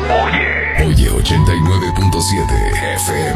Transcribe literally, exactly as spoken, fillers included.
Oye ochenta y nueve punto siete F M.